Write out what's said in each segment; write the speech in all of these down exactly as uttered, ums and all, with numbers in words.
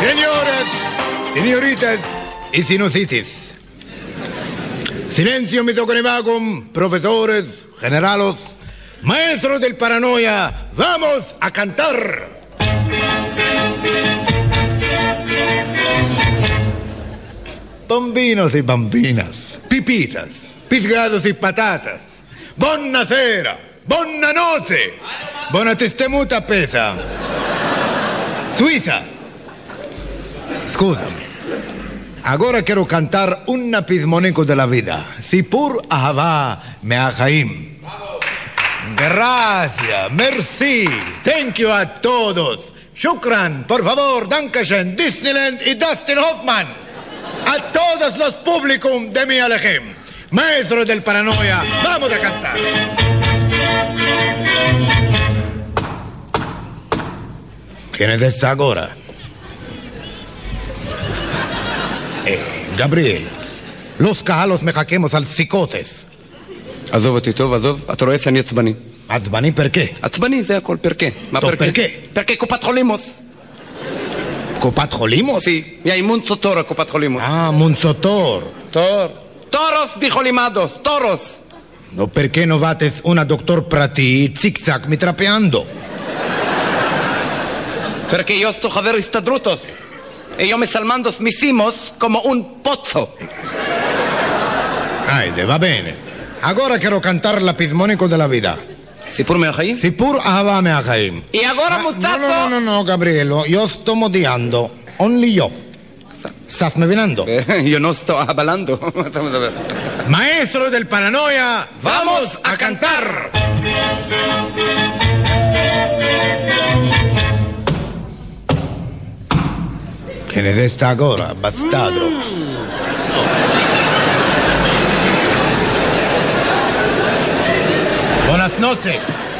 Señores, señoritas y sinusitis. Silencio, mis oconimagum, profesores, generalos, maestros del paranoia. Vamos a cantar. Bambinos y bambinas, pipitas, pisgados y patatas. Buonasera, buona notte, buona testemuta pesa. Suiza. Scusami. Ahora quiero cantar un pismonico de la vida. Sipur ahava meachaim. Gracias, merci, thank you a todos. Shukran, por favor, Dankeschön, Disneyland y Dustin Hoffman. A todos los públicos de mi Alejem. Maestro del paranoia, vamos a cantar. ¿Quién es esta ahora? Eh, Gabriel, los cajalos me jaquemos al psicotes. עזוב אותי טוב, עזוב, אתה רואה שאני עצבני. עצבני פרקה? עצבני זה הכל, פרקה. מה טוב, פרקה? פרקה. פרקה קופת חולימוס. קופת חולימוס? Sí, y hay Munzotor, קופת חולימוס. Ah, Munzotor. Tor. Toros, dijo Limados, toros. No, perché no vates una doctor prati, zig-zag, mitrapeando? Perché io sto חבר הסתדרותוס. E io me salmando misimos como un pozzo. Aide, va bene. Ahora quiero cantar la pismonico della vida. סיפור מהחיים? סיפור אהבה מהחיים. Y ahora Ah, muchacho. No, no, no, no, Gabrielo, io sto modiando. Only io. ¿Estás me vinando? Yo no estoy hablando. Maestro del paranoia, vamos a cantar. ¿Quién es esta ahora, bastardo? Buenas noches.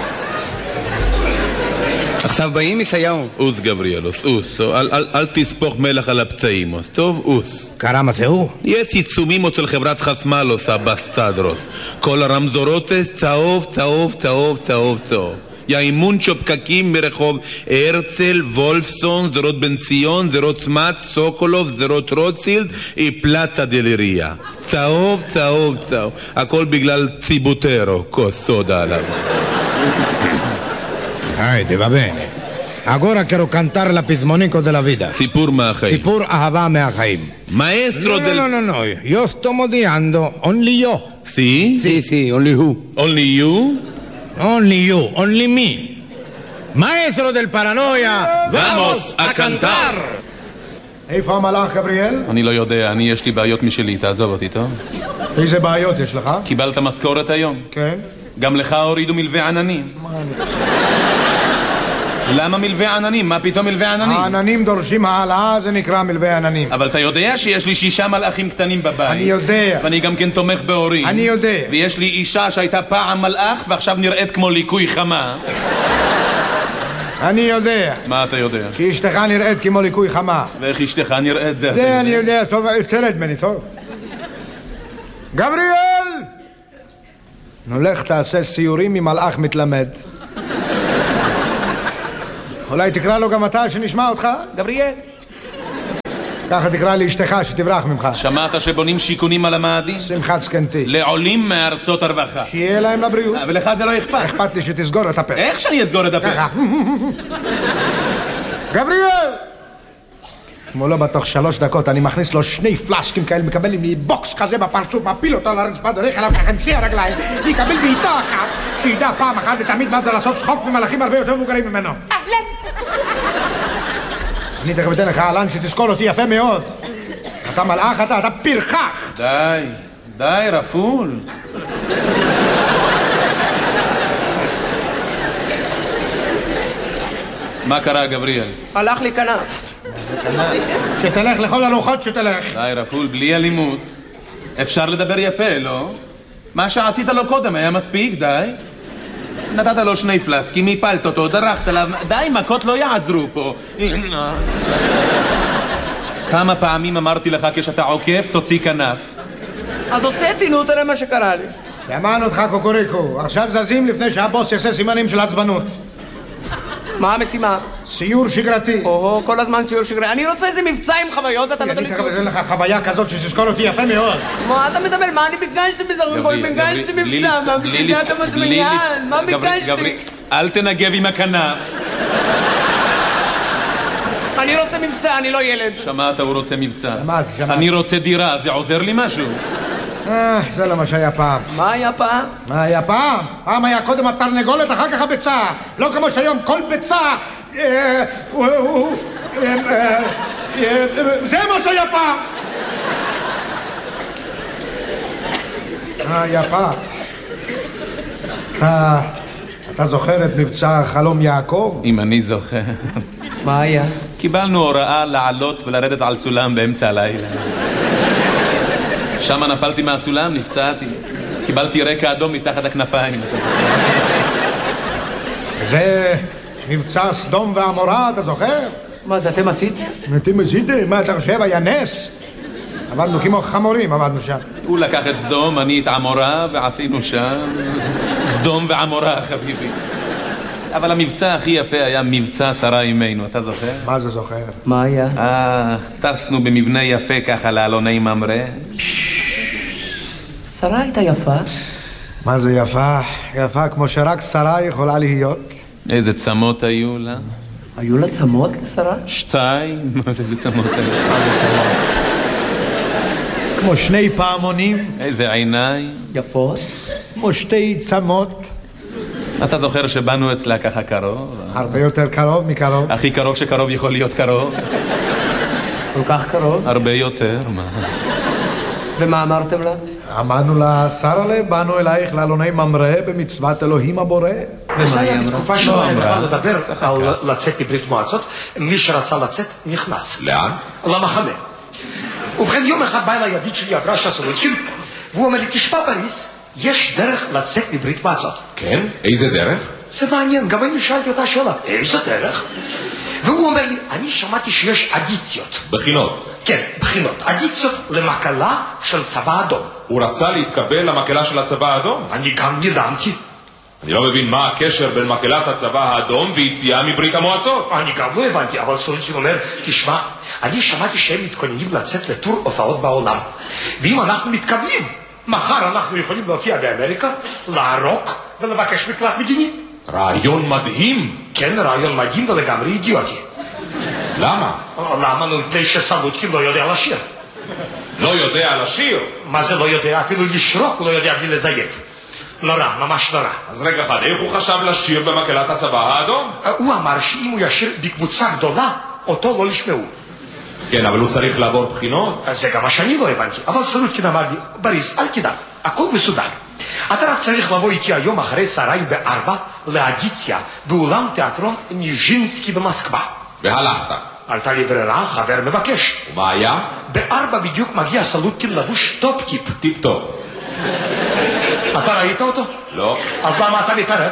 עכשיו באים ישעיהו. אוס גבריאלוס, אוס. אל, אל, אל תספוך מלח על הפצעים. טוב, אוס. Caramba, se הוא. יש עיצומים אצל חברת חסמלוס, הבסטדרוס. כל הרמזורותס, צהוב, צהוב, צהוב, צהוב, צהוב. יאימונצ'ו פקקים מרחוב הרצל, וולפסון, זרות בן ציון, זרות צמת, סוקולוב, זרות רוטשילד, פלצה דלריה. צהוב, צהוב, צהוב. הכל בגלל ציבוטרו, כוס סודה עליו. Aide, va bene. Ahora quiero cantar la pismonico della vida. סיפור מהחיים. סיפור אהבה מהחיים. Maestro No, del... no, no, no, io sto modiando. Only yo. Sí? Sí, sí, only who. Only you? Only you, only me. Maestro del paranoia, vamos a cantar. איפה המלאך, גבריאל? אני לא יודע, אני יש לי בעיות משלי, תעזוב אותי, טוב? איזה בעיות יש לך? קיבלת משכורת היום? כן. גם לך הורידו מלווה עננים. למה מלווה עננים? מה פתאום מלווה עננים? העננים דורשים העלאה, זה נקרא מלווה עננים. אבל אתה יודע שיש לי שישה מלאכים קטנים בבית. אני יודע. ואני גם כן תומך בהורים. אני יודע. ויש לי אישה שהייתה פעם מלאך ועכשיו נראית כמו ליקוי חמה. אני יודע. מה אתה יודע? שאשתך נראית כמו ליקוי חמה. ואיך אשתך נראית זה? זה אני יודע, טוב, תרד ממני, טוב. גבריאל! נולך תעשה סיורים עם מלאך מתלמד. אולי תקרא לו גם אתה שנשמע אותך? גבריאל. ככה תקרא לאשתך שתברח ממך. שמעת שבונים שיכונים על המאדים? שמחת זקנתי. לעולים מארצות הרווחה. שיהיה להם לבריאות. ולך זה לא אכפת. אכפת לי שתסגור את הפה. איך שאני אסגור את הפה? ככה. גבריאל! כמו לא בתוך שלוש דקות אני מכניס לו שני פלאשקים כאלה, מקבל לי בוקס כזה בפרצוף, מפיל אותו על הרצפה, דורך עליו ככה עם שתי הרגליים, יקבל בעיטה אחת, שידע פעם אחת ותמיד מה זה לעשות צחוק ממלאכים הרבה יותר מבוגרים ממנו. אני תכף אתן לך אלן שתזכור אותי יפה מאוד. אתה מלאך, אתה, אתה פרחח. די, די, רפול. מה קרה, גבריאל? הלך לי כנף. שתלך לכל הרוחות שתלך. די, רפול, בלי אלימות. אפשר לדבר יפה, לא? מה שעשית לו קודם היה מספיק, די. נתת לו שני פלסקים, הפלת אותו, דרכת עליו. די, מכות לא יעזרו פה. כמה פעמים אמרתי לך כשאתה עוקף, תוציא כנף. אז הוצאתי, נו, תראה מה שקרה לי. שמענו אותך קוקוריקו. עכשיו זזים לפני שהבוס יעשה סימנים של עצבנות. מה המשימה? סיור שגרתי. או, כל הזמן סיור שגרתי. אני רוצה איזה מבצע עם חוויות, אתה נותן לי סיור. אני אתן לך חוויה כזאת שתזכור אותי יפה מאוד. מה אתה מדבר? מה אני ביקשתי בסך הכל? ביקשתי מבצע, מה ביקשת מזמיין? מה ביקשתי? אל תנגב עם הכנף. אני רוצה מבצע, אני לא ילד. שמעת, הוא רוצה מבצע. שמעתי, שמעתי. אני רוצה דירה, זה עוזר לי משהו? אה, זה לא מה שהיה פעם. מה היה פעם? מה היה פעם? פעם היה קודם התרנגולת, אחר כך הביצה. לא כמו שהיום כל ביצה... זה מה שהיה פעם. מה היה פעם? אתה זוכר את מבצע חלום יעקב? אם אני זוכר. מה היה? קיבלנו הוראה לעלות ולרדת על סולם באמצע הלילה. שם נפלתי מהסולם, נפצעתי. קיבלתי רקע אדום מתחת הכנפיים. זה מבצע סדום ועמורה, אתה זוכר? מה זה, אתם עשיתם? אתם עשיתם? מה אתה חושב? היה נס? עבדנו כמו חמורים, עבדנו שם. הוא לקח את סדום, אני את עמורה, ועשינו שם סדום ועמורה, חביבי. אבל המבצע הכי יפה היה מבצע שרה אימנו, אתה זוכר? מה זה זוכר? מה היה? אה, טסנו במבנה יפה ככה לאלוני ממרא. שרה הייתה יפה? מה זה יפה? יפה כמו שרק שרה יכולה להיות. איזה צמות היו לה? היו לה צמות לשרה? שתיים? מה זה, איזה צמות היו? כמו שני פעמונים. איזה עיניים? יפות? כמו שתי צמות. אתה זוכר שבאנו אצלה ככה קרוב? הרבה יותר קרוב מקרוב. הכי קרוב שקרוב יכול להיות קרוב. כל כך קרוב? הרבה יותר, מה? ומה אמרתם לה? אמרנו לה, שרה לב, באנו אלייך לאלוני ממרא במצוות אלוהים הבורא. וזה היה בתקופה שלא היה בכלל לדבר על לצאת מברית מועצות. מי שרצה לצאת נכנס. לאן? למחנה. ובכן יום אחד בא אליי ידיד שלי אברשה סולודקין, והוא אומר לי, תשמע פריס, יש דרך לצאת מברית מועצות. כן? איזה דרך? זה מעניין, גם אני שאלתי אותה שאלה, איזה דרך? והוא אומר לי, אני שמעתי שיש אדיציות. בחינות. כן, בחינות. אדיציות למקלה של צבא אדום. הוא רצה להתקבל למקלה של הצבא האדום? אני גם נדהמתי. אני לא מבין מה הקשר בין מקהלת הצבא האדום ויציאה מברית המועצות. אני גם לא הבנתי, אבל סולודקין אומר, תשמע, אני שמעתי שהם מתכוננים לצאת לטור הופעות בעולם. ואם אנחנו מתקבלים, מחר אנחנו יכולים להופיע באמריקה, לערוק ולבקש מקלט מדיני. רעיון מדהים. כן, רעיון מדהים ולגמרי אידיוטי. למה? למה? מפני שסולודקין לא יודע לשיר. לא יודע לשיר? מה זה לא יודע? אפילו לשרוק הוא לא יודע בלי לזייף. נורא, ממש נורא. אז רגע אחד, איך הוא חשב לשיר במקהלת הצבא האדום? הוא אמר שאם הוא ישיר בקבוצה גדולה, אותו לא ישמעו. כן, אבל הוא צריך לעבור בחינות. זה גם מה שאני לא הבנתי. אבל סולודקין אמר לי, בריס, אל תדאג, הכל מסודר. אתה רק צריך לבוא איתי היום אחרי צהריים בארבע לאדיציה באולם תיאטרון ניז'ינסקי במוסקבה. והלכת. הייתה לי ברירה, חבר מבקש. ומה היה? בארבע בדיוק מגיע סולודקין לבוש טופ-טיפ. טיפ-טופ. אתה ראית אותו? לא. אז למה אתה מתערב?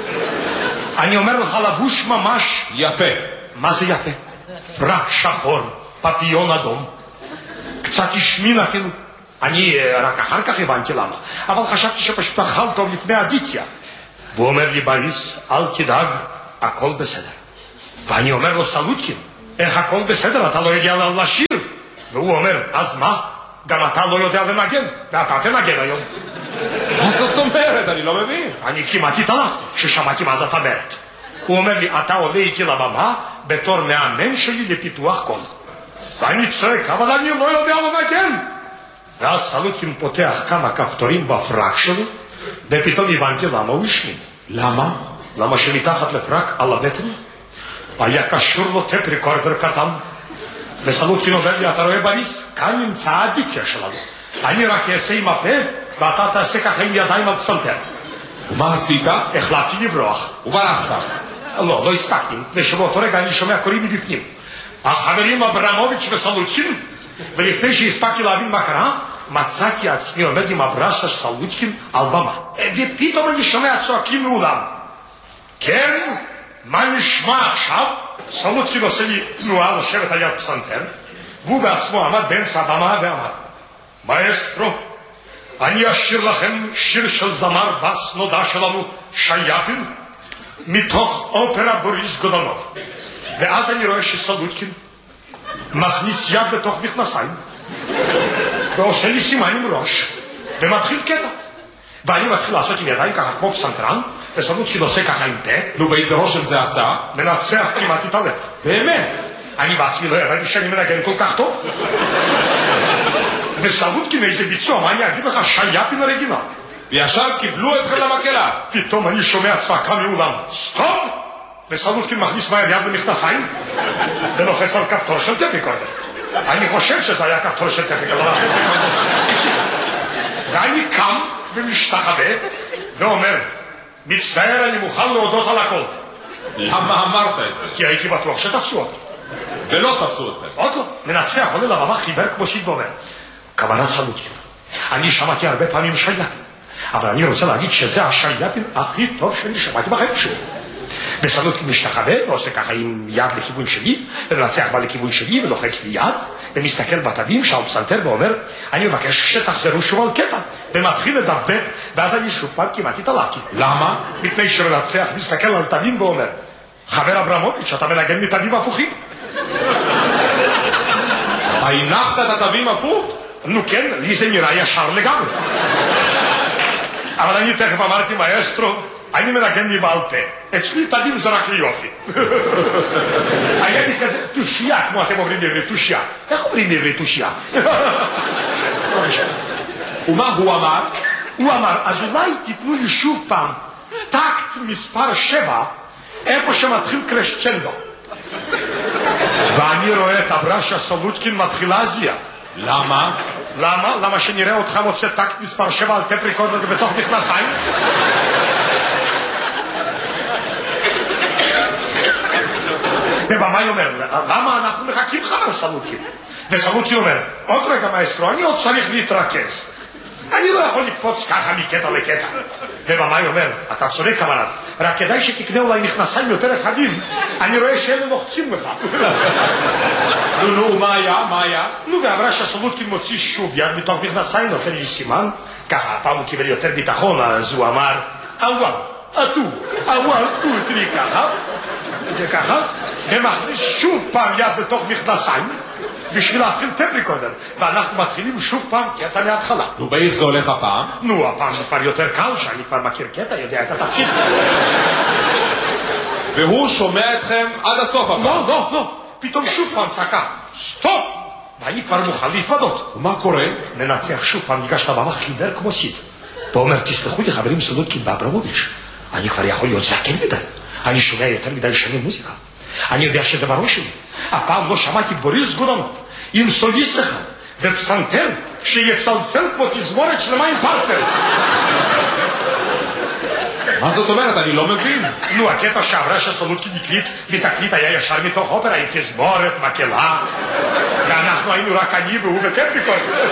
אני אומר לך לבוש ממש... יפה. מה זה יפה? פרק שחור, פפיון אדום. קצת השמין אפילו. אני רק אחר כך הבנתי למה. אבל חשבתי שפשוט אכל טוב לפני אדיציה. והוא אומר לי, בריס, אל תדאג, הכל בסדר. ואני אומר לו, סולודקין, איך הכל בסדר? אתה לא יודע לשיר. והוא אומר, אז מה? גם אתה לא יודע לנגן, ואתה תנגן היום. מה זאת אומרת? אני לא מבין. אני כמעט התעלפתי ששמעתי מה זאת אומרת. הוא אומר לי, אתה עולה איתי לבמה בתור מאמן שלי לפיתוח קול. ואני צועק, אבל אני לא יודע לנגן. ואז סולודקין פותח כמה כפתורים בפרק שלי, ופתאום הבנתי למה הוא השמין. למה? למה שמתחת לפרק על הבטן היה קשור לו טפ ריקורדר קטן. וסולודקין אומר לי, אתה רואה בריס? כאן נמצא האדיציה שלנו. אני רק אעשה עם הפה, ואתה תעשה ככה עם ידיים על פסנתר. ומה עשית? החלטתי לברוח. וברחת. לא, לא הספקתי. ושבאותו רגע אני שומע קוראים מבפנים. החברים אברמוביץ' וסולודקין. ולפני שהספקתי להבין מה קרה, מצאתי עצמי עומד עם הברסה של סולודקין על במה. ופתאום אני שומע צועקים מעולם. כן? מה נשמע עכשיו? סולודקין עושה לי תנועה לשבת על יד פסנתר, והוא בעצמו עמד באמצע הבמה ואמר, מאסטרו, אני אשיר לכם שיר של זמר בס נודע שלנו, שייאפין, מתוך אופרה בוריס גודונוב. ואז אני רואה שסלוטקין מכניס יד לתוך מכנסיים ועושה לי סימן עם ראש ומתחיל קטע. ואני מתחיל לעשות עם ידיים ככה כמו פסנתרן, וסלוטקין עושה ככה עם פה. נו, באיזה רושם זה עשה? מנצח כמעט את הלב. באמת? אני בעצמי לא ידעתי שאני מנגן כל כך טוב. וסלוטקין איזה ביצוע, מה אני אגיד לך, שייפין הרגילה. וישר קיבלו אתכם למקהלה. פתאום אני שומע צעקה מאולם, סטופ! וסלוטקין מכניס מהר יד למכנסיים ולוחץ על כפתור של טפיקורדר. אני חושב שזה היה כפתור של טפיקורדר. ואני קם ומשתחווה ואומר, מצטער, אני מוכן להודות על הכל. למה אמרת את זה? כי הייתי בטוח שתפסו אותי. ולא תפסו אתכם. עוד לא. מנצח עולה לבמה חיוור כמו שיד ואומר, כוונת סלוטקין, אני שמעתי הרבה פעמים שייפין, אבל אני רוצה להגיד שזה השייפין הכי טוב שאני שמעתי בחיים שלי. וסלוטקין משתחווה ועושה ככה עם יד לכיוון שלי, ומנצח בה לכיוון שלי ולוחץ לי יד, ומסתכל בתווים שעל פסנתר ואומר, אני מבקש שתחזרו שוב על קטע, ומתחיל לדפדף, ואז אני שוב פעם כמעט התעלפתי. למה? מפני שמנצח מסתכל על תווים ואומר, חבר אברמוביץ', אתה מנגן מתווים הפוכים. הנחת את התווים הפוך? נו כן, לי זה נראה ישר לגמרי. אבל אני תכף אמרתי, מאסטרו, אני מנגן לי בעל פה. אצלי תווים זה רק ליופי. היה לי כזה תושייה, כמו אתם אומרים בעברית, תושייה. איך אומרים בעברית תושייה? ומה הוא אמר? הוא אמר, אז אולי תיתנו לי שוב פעם טקט מספר שבע, איפה שמתחיל קרשצ'נדו. ואני רואה את הברשה סלוטקין מתחילה זיה. למה? למה? למה שנראה אותך מוצא טקט מספר שבע על טפ ריקורדר בתוך מכנסיים? ובמאי אומר, למה אנחנו מחכים חבר סלוטקין? וסלוטקין אומר, עוד רגע מאסטרו, אני עוד צריך להתרכז. אני לא יכול לקפוץ ככה מקטע לקטע. ובמאי אומר, אתה צודק כמובן, רק כדאי שתקנה אולי מכנסיים יותר רחבים, אני רואה שאלה לוחצים לך. נו, נו, מה היה? מה היה? נו, ואמרה שסלוטקין מוציא שוב יד מתוך מכנסיים, נותן לי סימן, ככה, הפעם הוא קיבל יותר ביטחון, אז הוא אמר, אוואל, אטו, אוואל, טוטרי, ככה, זה ככה, ומכניס שוב פעם יד לתוך מכנסיים, בשביל להתחיל טפ ריקורדר, ואנחנו מתחילים שוב פעם קטע מההתחלה. נו, באיך זה הולך הפעם? נו, הפעם זה כבר יותר קל, שאני כבר מכיר קטע, יודע את התפקיד. והוא שומע אתכם עד הסוף הפעם? לא, לא, לא, פתאום שוב פעם צעקה, סטופ! ואני כבר מוכן להתוודות. ומה קורה? מנצח שוב פעם, ניגש לבמה חיוור כמו סיד. ואומר, תסלחו לי חברים סלוטקין ואברמוביץ', אני כבר יכול להיות זקן מדי. אני שומע יותר מדי שנים מוזיקה. אני יודע שזה בראש שלי. הפעם לא שמעתי בוריס גודונוב עם סוליסט אחד ופסנתר שיצלצל כמו תזמורת שלמה עם פרטנר. מה זאת אומרת? אני לא מבין. נו, הקטע שעברה שסלוטקין הקליט בתקליט היה ישר מתוך אופרה עם תזמורת, מקהלה, ואנחנו היינו רק אני והוא וטפ ריקורדר.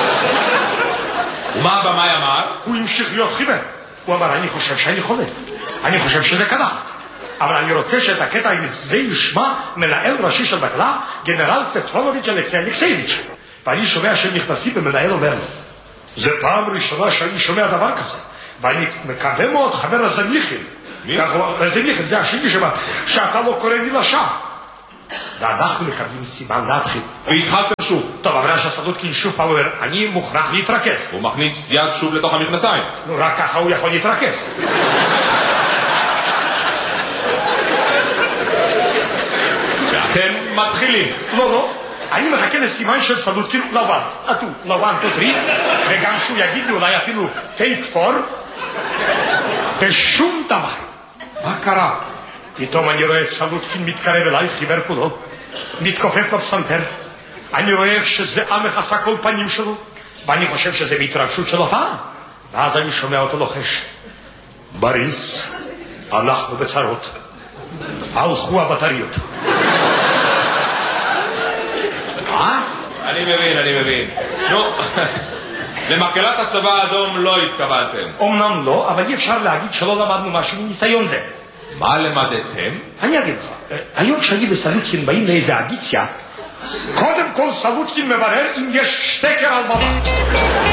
ומה הבמאי אמר? הוא המשיך להיות חיוור. הוא אמר, אני חושב שאני חולה, אני חושב שזה קדחת, אבל אני רוצה שאת הקטע הזה ישמע מנהל ראשי של מקהלה, גנרל פטרונוביץ' אלכסי אלכסייביץ'. ואני שומע שהם נכנסים ומנהל אומר לו, זה פעם ראשונה שאני שומע דבר כזה, ואני מקווה מאוד חבר רזניחין. מי? רזניחין זה השני שמה, שאתה לא קורא לי לשם. ואנחנו מקבלים סימן להתחיל. והתחלתם שוב. טוב, אבל שסלוטקין שוב פעם אומר, אני מוכרח להתרכז. הוא מכניס יד שוב לתוך המכנסיים. נו, רק ככה הוא יכול להתרכז. ואתם מתחילים. לא, לא. אני מחכה לסימן של סלוטקין לבן. אטו, לבן, תותרי, וגם שהוא יגיד לי אולי אפילו טייק פור, ושום דבר. מה קרה? פתאום אני רואה את סלוטקין מתקרב אליי, חיוור כולו, מתכופף בפסנתר. אני רואה איך שזה מכסה כל פנים שלו, ואני חושב שזה בהתרגשות של הופעה. ואז אני שומע אותו לוחש, בריס, אנחנו בצרות, הלכו הבטריות. מה? אני מבין, אני מבין. נו, למקהלת הצבא האדום לא התקבלתם. אומנם לא, אבל אי אפשר להגיד שלא למדנו משהו מניסיון זה. מה למדתם? אני אגיד לך, היום שאני וסלוטקין באים לאיזה אדיציה, קודם כל סלוטקין מברר אם יש שטקר על במה.